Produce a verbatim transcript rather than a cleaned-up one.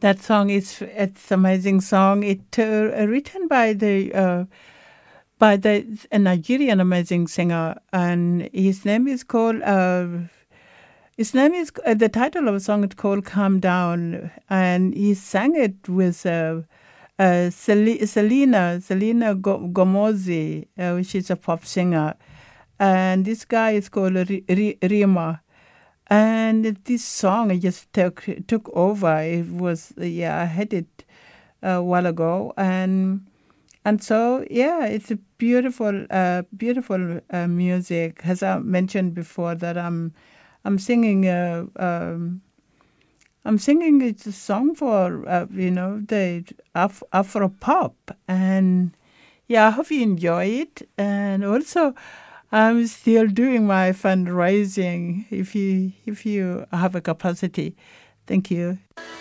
That song is it's amazing song. It uh, written by the uh, by the a Nigerian amazing singer, and his name is called. Uh, his name is uh, the title of the song is called "Calm Down," and he sang it with uh, uh, Sel- Selena Selena Go- Gomez, uh, which is a pop singer, and this guy is called R- R- Rima. And this song I just took took over. It was yeah, I had it a while ago, and and so yeah, it's a beautiful, uh, beautiful uh, music. As I mentioned before, that I'm I'm singing uh, um, I'm singing it's a song for uh, you know the Af- Afro pop, and yeah, I hope you enjoy it. And also, I'm still doing my fundraising. If you if you have a capacity, thank you.